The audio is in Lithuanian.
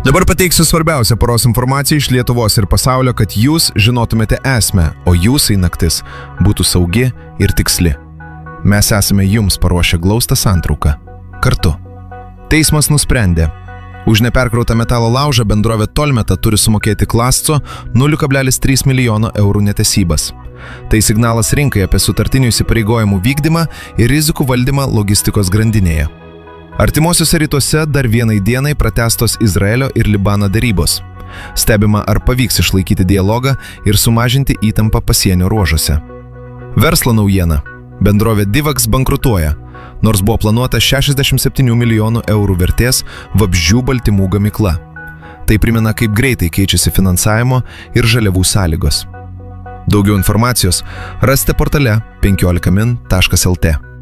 Dabar pateiksiu svarbiausią paros informaciją iš Lietuvos ir pasaulio, kad jūs žinotumėte esmę, o jūsų naktis būtų saugi ir tiksli. Mes esame jums paruošę glaustą santrauką. Kartu. Teismas nusprendė. Už neperkrautą metalo laužą bendrovė Tolmeta turi sumokėti Klasco 0,3 milijono eurų netesybas. Tai signalas rinkai apie sutartinių įsipareigojimų vykdymą ir rizikų valdymą logistikos grandinėje. Artimuosiuose rytuose dar vienai dienai pratęstos Izraelio ir Libano derybos. Stebima, ar pavyks išlaikyti dialogą ir sumažinti įtampą pasienio ruožuose. Verslo naujiena. Bendrovė Divax bankrutuoja, nors buvo planuota 67 milijonų eurų vertės vabzdžių baltymų gamykla. Tai primena, kaip greitai keičiasi finansavimo ir žaliavų sąlygos. Daugiau informacijos rasite portale 15min.lt.